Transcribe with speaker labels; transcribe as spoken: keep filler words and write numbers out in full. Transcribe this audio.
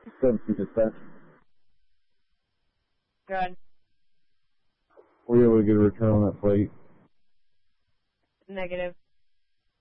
Speaker 1: seven two dispatch.
Speaker 2: Good.
Speaker 1: Were you able to get a return on that plate?
Speaker 2: Negative.